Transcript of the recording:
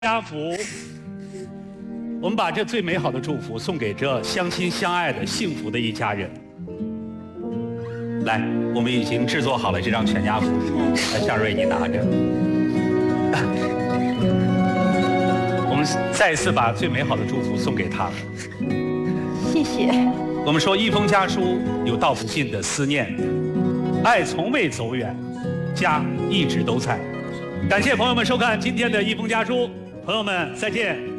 家福，我们把这最美好的祝福送给这相亲相爱的幸福的一家人。来，我们已经制作好了这张全家福，来，夏瑞你拿着。我们再一次把最美好的祝福送给他。 谢谢。 我们说一封家书有道不尽的思念，爱从未走远，家一直都在。感谢朋友们收看今天的一封家书，朋友们再见。